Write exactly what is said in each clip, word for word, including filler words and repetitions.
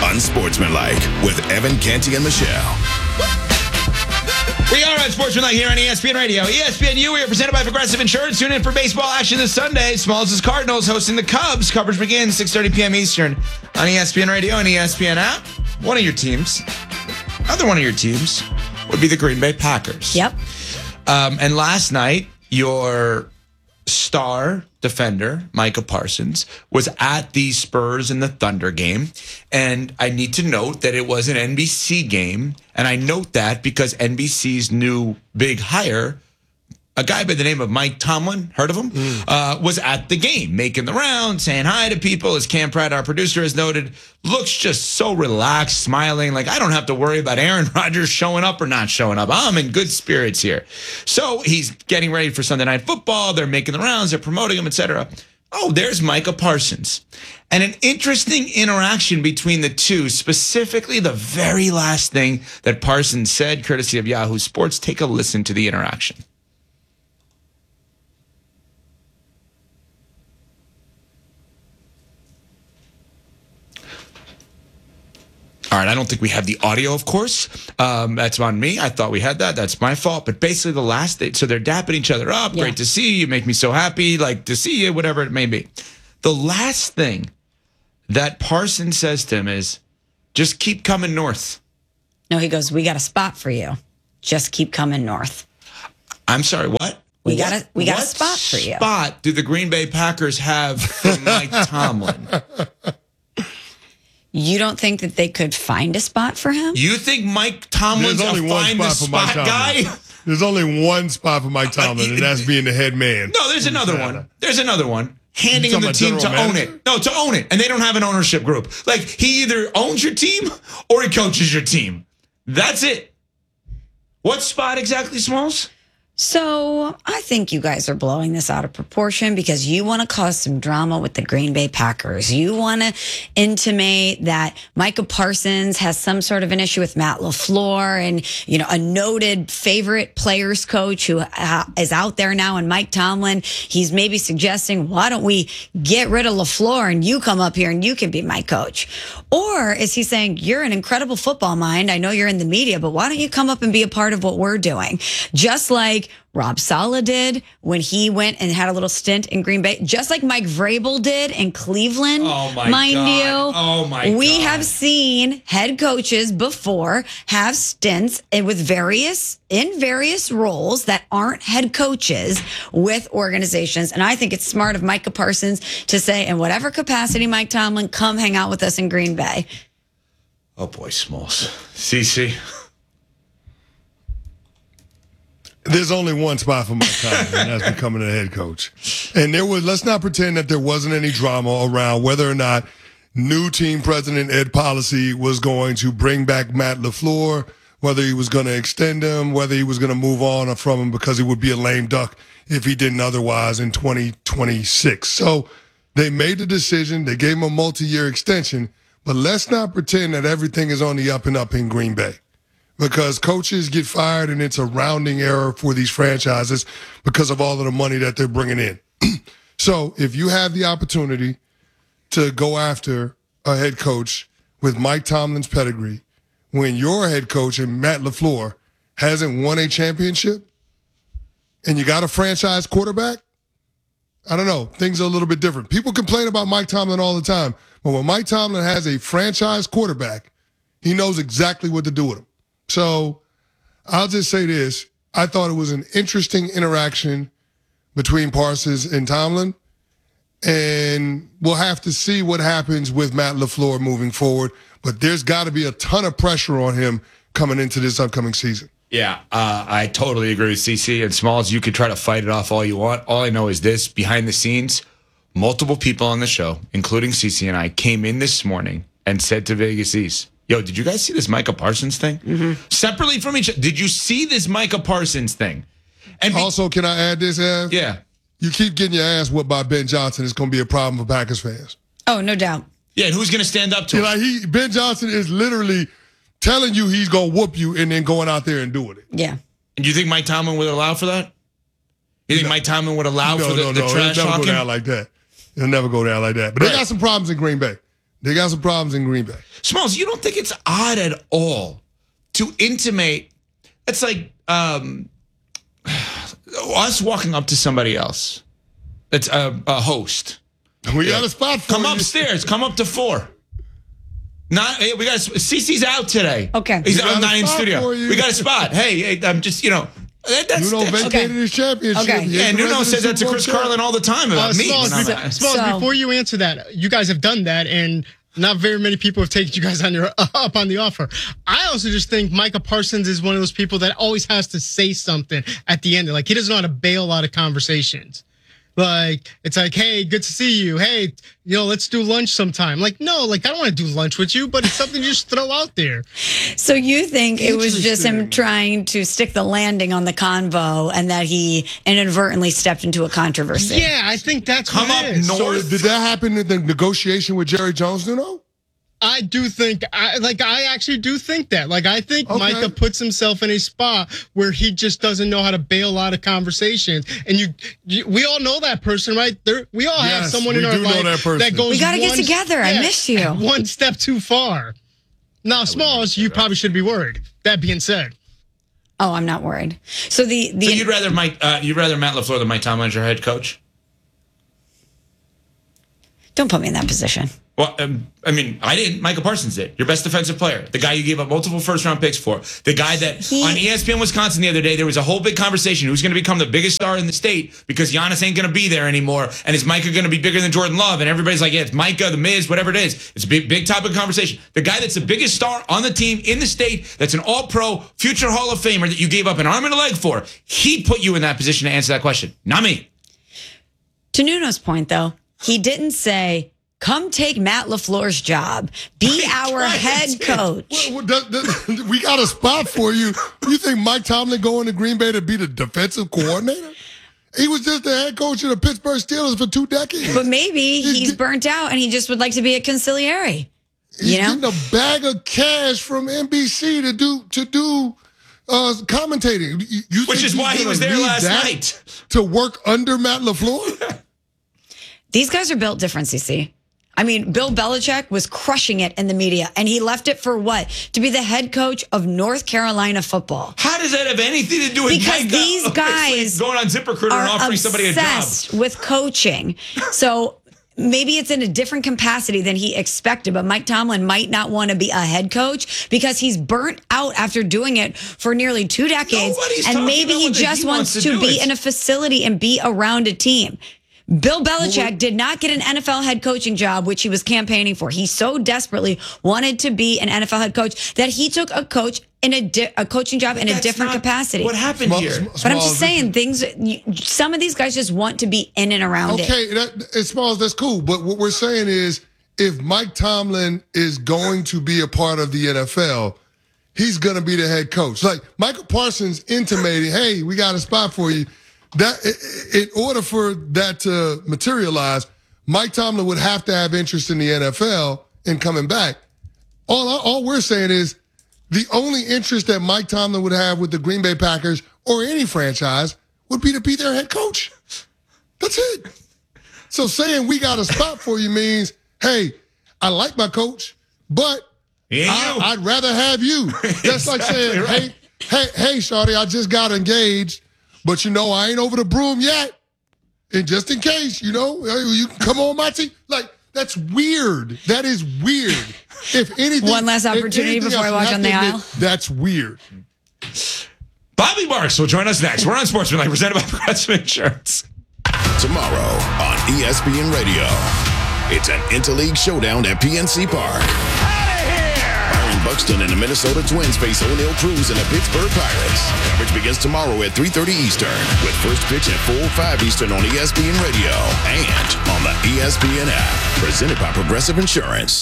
Unsportsmanlike with Evan Canty and Michelle. We are on Sportsmanlike here on E S P N Radio. E S P N U, we are presented by Progressive Insurance. Tune in for baseball action this Sunday. Smalls' Cardinals hosting the Cubs. Coverage begins six thirty p.m. Eastern on E S P N Radio and E S P N app. One of your teams, another one of your teams, would be the Green Bay Packers. Yep. Um, and last night, your star defender, Micah Parsons, was at the Spurs and the Thunder game. And I need to note that it was an N B C game. And I note that because N B C's new big hire, a guy by the name of Mike Tomlin, heard of him, mm. uh, was at the game, making the rounds, saying hi to people. As Cam Pratt, our producer, has noted, looks just so relaxed, smiling, like I don't have to worry about Aaron Rodgers showing up or not showing up. I'm in good spirits here. So he's getting ready for Sunday Night Football. They're making the rounds. They're promoting him, et cetera. Oh, there's Micah Parsons. And an interesting interaction between the two, specifically the very last thing that Parsons said, courtesy of Yahoo Sports. Take a listen to the interaction. All right, I don't think we have the audio, of course. Um, that's on me. I thought we had that. That's my fault. But basically the last thing, so they're dapping each other up. Yeah. Great to see you. You make me so happy. Like to see you, whatever it may be. The last thing that Parsons says to him is, just keep coming north. No, he goes, we got a spot for you. Just keep coming north. I'm sorry, what? We what, got a we got what a spot for you. What spot do the Green Bay Packers have for Mike Tomlin? You don't think that they could find a spot for him? You think Mike Tomlin's There's only a one find the spot for Mike spot Tomlin. guy? There's only one spot for Mike Tomlin, and that's being the head man. No, there's another one. There's another one. Handing him the about team to general own manager? it. No, to own it. And they don't have an ownership group. Like, he either owns your team or he coaches your team. That's it. What spot exactly, Smalls? So I think you guys are blowing this out of proportion because you want to cause some drama with the Green Bay Packers. You want to intimate that Micah Parsons has some sort of an issue with Matt LaFleur and, you know, a noted favorite players coach who uh, is out there now, and Mike Tomlin. He's maybe suggesting, why don't we get rid of LaFleur and you come up here and you can be my coach? Or is he saying, you're an incredible football mind. I know you're in the media, but why don't you come up and be a part of what we're doing? Just like Rob Saleh did when he went and had a little stint in Green Bay, just like Mike Vrabel did in Cleveland. Oh my mind God. you, oh my we God. have seen head coaches before have stints with various in various roles that aren't head coaches with organizations, and I think it's smart of Micah Parsons to say, in whatever capacity, Mike Tomlin, come hang out with us in Green Bay. Oh boy, Smalls. C C. There's only one spot for Mike Tomlin, and that's becoming a head coach. And there was, let's not pretend that there wasn't any drama around whether or not new team president Ed Policy was going to bring back Matt LaFleur, whether he was going to extend him, whether he was going to move on from him because he would be a lame duck if he didn't otherwise in twenty twenty-six. So they made the decision. They gave him a multi-year extension. But let's not pretend that everything is on the up and up in Green Bay, because coaches get fired and it's a rounding error for these franchises because of all of the money that they're bringing in. So if you have the opportunity to go after a head coach with Mike Tomlin's pedigree, when your head coach and Matt LaFleur hasn't won a championship and you got a franchise quarterback, I don't know, things are a little bit different. People complain about Mike Tomlin all the time, but when Mike Tomlin has a franchise quarterback, he knows exactly what to do with him. So I'll just say this. I thought it was an interesting interaction between Parsons and Tomlin, and we'll have to see what happens with Matt LaFleur moving forward. But there's got to be a ton of pressure on him coming into this upcoming season. Yeah, uh, I totally agree with C C. And Smalls, you could try to fight it off all you want. All I know is this, behind the scenes, multiple people on the show, including C C and I, came in this morning and said to Vegas East, yo, did you guys see this Micah Parsons thing? Mm-hmm. Separately from each other, did you see this Micah Parsons thing? And be- also, can I add this, Ev? Yeah. You keep getting your ass whooped by Ben Johnson. It's going to be a problem for Packers fans. Oh, no doubt. Yeah, and who's going to stand up to yeah, him? Like he, Ben Johnson is literally telling you he's going to whoop you and then going out there and doing it. Yeah. And do you think Mike Tomlin would allow for that? You think no. Mike Tomlin would allow no, for the, no, the no. trash It'll never talking? go down like that. It'll never go down like that. But right. They got some problems in Green Bay. They got some problems in Green Bay. Smalls, you don't think it's odd at all to intimate? It's like um, us walking up to somebody else. It's a, a host. We got a spot for Come you. upstairs. Come up to four. Not hey, we got Cece's out today. Okay. He's We got uh, a not in spot studio. for you. We got a spot. Hey, hey, I'm just you know. That, that's, Nuno that's vacated okay. his championship. Okay. He yeah, ain't the Nuno rest of says the that to Super Chris Bowl champ. Carlin all the time about Uh, me. Smalls, when I'm before, at- Smalls, So- before you answer that, you guys have done that, and not very many people have taken you guys on your up on the offer. I also just think Micah Parsons is one of those people that always has to say something at the end. Like, he doesn't know how to bail out of conversations. Like, it's like, hey, good to see you. Hey, you know, let's do lunch sometime. Like, no, like, I don't want to do lunch with you, but it's something you just throw out there. So you think it was just him Interesting. trying to stick the landing on the convo and that he inadvertently stepped into a controversy? Yeah, I think that's Come what up it is. north. So did that happen in the negotiation with Jerry Jones, Nuno? I do think, I like, I actually do think that. Like, I think Okay. Micah puts himself in a spot where he just doesn't know how to bail out of conversations. And you, you we all know that person, right? There, we all have Yes, someone we in our do know life that person. goes. We gotta get one- together. I miss you. One step too far. Now, Smalls, you probably should be worried. That being said, Oh, I'm not worried. So the the So you'd rather Mike? Uh, you'd rather Matt LaFleur than Mike Tomlin as your head coach? don't put me in that position. Well, um, I mean, I didn't. Michael Parsons did. Your best defensive player, the guy you gave up multiple first-round picks for, the guy that He- on E S P N Wisconsin the other day there was a whole big conversation who's going to become the biggest star in the state because Giannis ain't going to be there anymore, and is Micah going to be bigger than Jordan Love? And everybody's like, yeah, it's Micah, the Miz, whatever it is. It's a big, big topic of conversation. The guy that's the biggest star on the team in the state, that's an All-Pro, future Hall of Famer that you gave up an arm and a leg for, he put you in that position to answer that question, not me. To Nuno's point, though, he didn't say, come take Matt LaFleur's job. Be our Right, head that's it. coach. Well, that- that- we got a spot for you. You think Mike Tomlin going to Green Bay to be the defensive coordinator? He was just the head coach of the Pittsburgh Steelers for two decades. But maybe he's burnt out and he just would like to be a conciliary. He's You know? getting a bag of cash from N B C to do to do uh, commentating. You, you Which think is he's why he gonna was there leave last that night. to work under Matt LaFleur? These guys are built different, C C. I mean, Bill Belichick was crushing it in the media, and he left it for what? To be the head coach of North Carolina football. How does that have anything to do with Because Micah these guys going on ZipRecruiter and Are offering somebody a job? obsessed with coaching. So maybe it's in a different capacity than he expected, but Mike Tomlin might not want to be a head coach because he's burnt out after doing it for nearly two decades. Nobody's and talking maybe about he whether just he wants, wants to to do be it. in a facility and be around a team. Bill Belichick did not get an N F L head coaching job, which he was campaigning for. He so desperately wanted to be an N F L head coach that he took a coach in a, di- a coaching job in a That's different not capacity. What happened Small- here? sm- But I'm Smalls, just saying, things. You, some of these guys just want to be in and around it. Okay, that, as small as that's cool. But what we're saying is, if Mike Tomlin is going to be a part of the N F L, he's going to be the head coach. Like Michael Parsons intimating, "Hey, we got a spot for you." That in order for that to materialize, Mike Tomlin would have to have interest in the N F L and coming back. All all we're saying is the only interest that Mike Tomlin would have with the Green Bay Packers or any franchise would be to be their head coach. That's it. So saying we got a spot for you means, hey, I like my coach, but Yeah, I, you. I'd rather have you. That's like Exactly saying, right. hey, hey, hey, Shawty, I just got engaged, but you know I ain't over the broom yet. And just in case, you know, you can come on my team. Like, that's weird. That is weird. If anything, One last if opportunity anything before else, I walk you have on to the admit, aisle. That's weird. Bobby Marks will join us next. We're on Sportsmanlike, presented by Progressive Insurance. Tomorrow on E S P N Radio, it's an interleague showdown at P N C Park. Byron Buxton and the Minnesota Twins face O'Neal Cruz and the Pittsburgh Pirates. Coverage begins tomorrow at three thirty Eastern, with first pitch at four oh five Eastern on E S P N Radio and on the E S P N app. Presented by Progressive Insurance.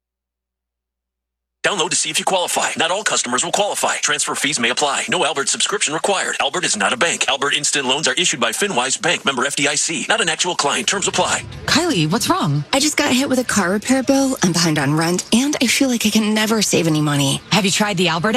Download to see if you qualify. Not all customers will qualify. Transfer fees may apply. No Albert subscription required. Albert is not a bank. Albert Instant Loans are issued by FinWise Bank, member F D I C. Not an actual client. Terms apply. Kylie, what's wrong? I just got hit with a car repair bill. I'm behind on rent, and I feel like I can never save any money. Have you tried the Albert app?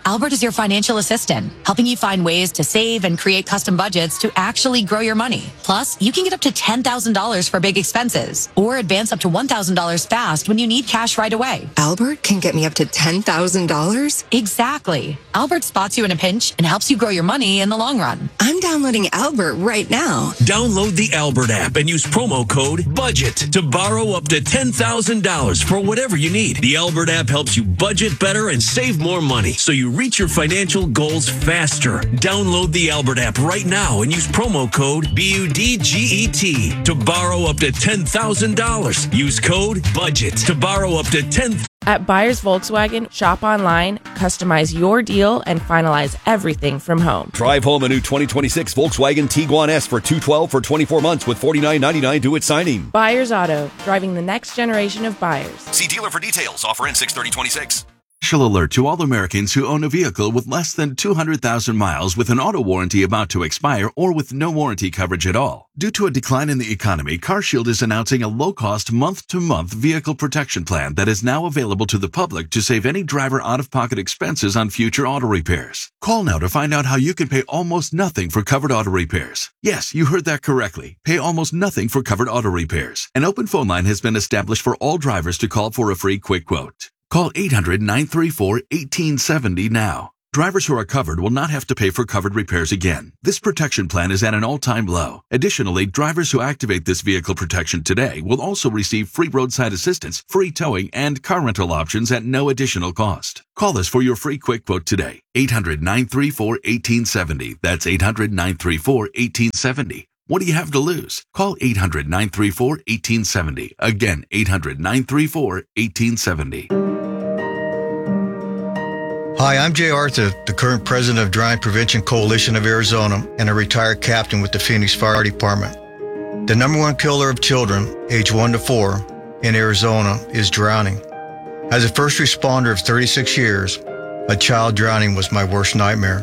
Albert is your financial assistant, helping you find ways to save and create custom budgets to actually grow your money. Plus, you can get up to ten thousand dollars for big expenses or advance up to one thousand dollars fast when you need cash right away. Albert can get me up to ten thousand dollars? Exactly. Albert spots you in a pinch and helps you grow your money in the long run. I'm downloading Albert right now. Download the Albert app and use promo code BUDGET to borrow up to ten thousand dollars for whatever you need. The Albert app helps you budget better and save more money so you reach your financial goals faster. Download the Albert app right now and use promo code B U D G E T to borrow up to ten thousand dollars. Use code BUDGET to borrow up to ten thousand dollars. At Buyers Volkswagen, shop online, customize your deal, and finalize everything from home. Drive home a new twenty twenty-six Volkswagen Tiguan S for two hundred twelve dollars for twenty-four months with forty-nine ninety-nine due at signing. Buyers Auto, driving the next generation of buyers. See dealer for details. Offer in six thirty twenty-six. Special alert to all Americans who own a vehicle with less than two hundred thousand miles with an auto warranty about to expire or with no warranty coverage at all. Due to a decline in the economy, CarShield is announcing a low-cost month-to-month vehicle protection plan that is now available to the public to save any driver out-of-pocket expenses on future auto repairs. Call now to find out how you can pay almost nothing for covered auto repairs. Yes, you heard that correctly. Pay almost nothing for covered auto repairs. An open phone line has been established for all drivers to call for a free quick quote. Call eight hundred, nine three four, one eight seven zero now. Drivers who are covered will not have to pay for covered repairs again. This protection plan is at an all-time low. Additionally, drivers who activate this vehicle protection today will also receive free roadside assistance, free towing, and car rental options at no additional cost. Call us for your free quick quote today. eight hundred, nine three four, one eight seven zero. That's eight hundred, nine three four, one eight seven zero. What do you have to lose? Call eight hundred, nine three four, one eight seven zero. Again, eight hundred, nine three four, one eight seven zero. Hi, I'm Jay Arthur, the current president of Drowning Prevention Coalition of Arizona and a retired captain with the Phoenix Fire Department. The number one killer of children, age one to four, in Arizona is drowning. As a first responder of thirty-six years, a child drowning was my worst nightmare.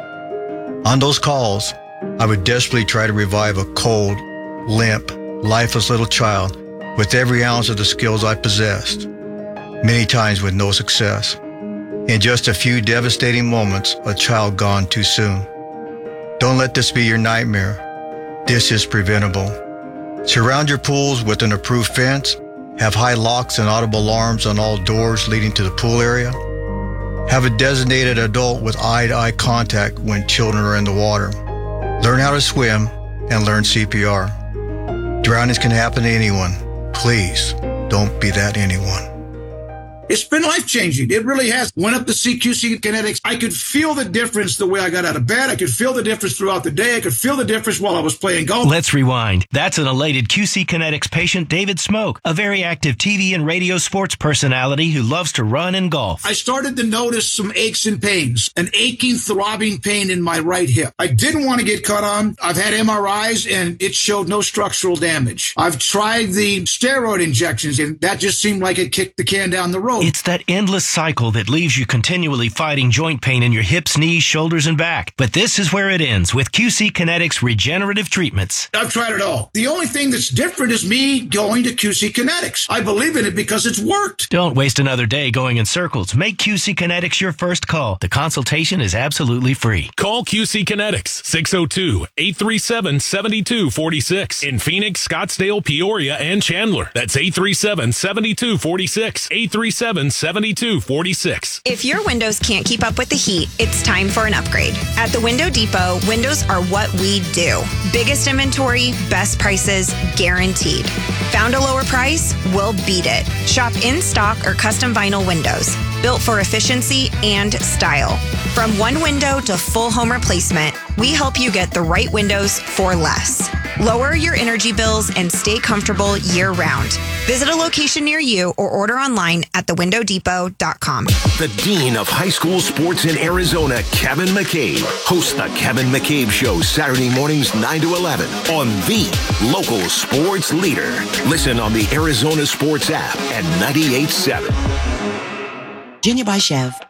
On those calls, I would desperately try to revive a cold, limp, lifeless little child with every ounce of the skills I possessed, many times with no success. In just a few devastating moments, a child gone too soon. Don't let this be your nightmare. This is preventable. Surround your pools with an approved fence. Have high locks and audible alarms on all doors leading to the pool area. Have a designated adult with eye-to-eye contact when children are in the water. Learn how to swim and learn C P R. Drownings can happen to anyone. Please don't be that anyone. It's been life-changing. It really has. Went up to see Q C Kinetics. I could feel the difference the way I got out of bed. I could feel the difference throughout the day. I could feel the difference while I was playing golf. Let's rewind. That's an elated Q C Kinetics patient, David Smoke, a very active T V and radio sports personality who loves to run and golf. I started to notice some aches and pains, an aching, throbbing pain in my right hip. I didn't want to get cut on. I've had M R Is, and it showed no structural damage. I've tried the steroid injections, and that just seemed like it kicked the can down the road. It's that endless cycle that leaves you continually fighting joint pain in your hips, knees, shoulders, and back. But this is where it ends with Q C Kinetics regenerative treatments. I've tried it all. The only thing that's different is me going to Q C Kinetics. I believe in it because it's worked. Don't waste another day going in circles. Make Q C Kinetics your first call. The consultation is absolutely free. Call Q C Kinetics, six oh two, eight three seven, seven two four six in Phoenix, Scottsdale, Peoria, and Chandler. That's eight three seven, seven two four six, eight three seven, seven two four six. If your windows can't keep up with the heat, it's time for an upgrade. At the Window Depot, windows are what we do. Biggest inventory, best prices, guaranteed. Found a lower price? We'll beat it. Shop in stock or custom vinyl windows, built for efficiency and style. From one window to full home replacement, we help you get the right windows for less. Lower your energy bills and stay comfortable year-round. Visit a location near you or order online at the window depot dot com. The Dean of High School Sports in Arizona, Kevin McCabe, hosts the Kevin McCabe Show Saturday mornings nine to eleven on the local sports leader. Listen on the Arizona Sports app at ninety-eight point seven. Virginia by Chev.